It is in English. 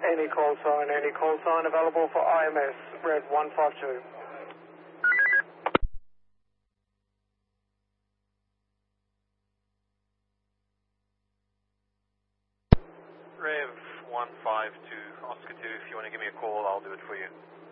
Any call sign available for IMS, Rev 152. Rev 152, Oscar 2, if you want to give me a call, I'll do it for you.